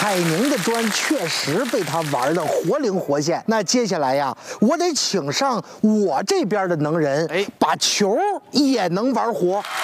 海宁的砖确实被他玩得活灵活现。那接下来呀，我得请上我这边的能人，把球也能玩活。